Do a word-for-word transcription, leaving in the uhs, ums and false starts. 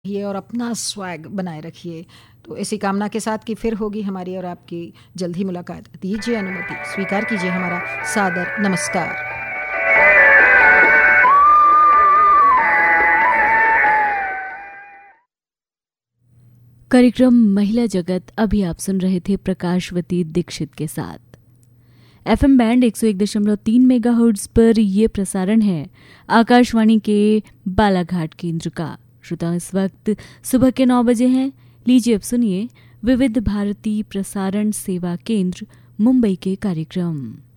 रखिए और अपना स्वैग बनाए रखिए। तो इसी कामना के साथ कि फिर होगी हमारी और आपकी जल्द ही मुलाकात। दीजिए अनुमति, स्वीकार कीजिए हमारा सादर नमस्कार। कार्यक्रम महिला जगत अभी आप सुन रहे थे प्रकाशवती दीक्षित के साथ। एफएम बैंड एक सौ एक दशमलव तीन मेगाहर्ट्ज पर यह प्रसारण है आकाशवाणी के बालाघाट केंद्र का। श्रोता, इस वक्त सुबह के नौ बजे हैं। लीजिए अब सुनिए विविध भारती प्रसारण सेवा केंद्र मुंबई के कार्यक्रम।